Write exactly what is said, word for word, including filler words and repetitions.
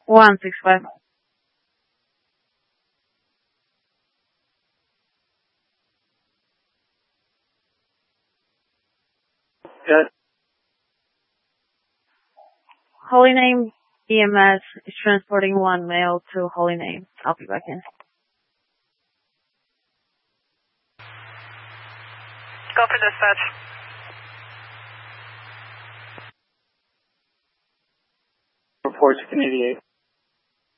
one six five. Good. Holy Name E M S is transporting one male to Holy Name. I'll be back in. Go for dispatch. Report to Canadian eight.